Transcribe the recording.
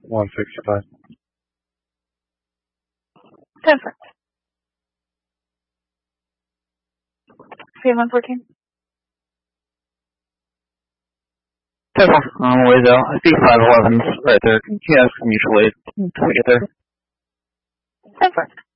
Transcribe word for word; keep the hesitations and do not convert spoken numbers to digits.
one sixty-five. ten four. Speed one fourteen. ten four. On the way though. I see five eleven's right there. Can you ask mutual aid until we get there? ten four.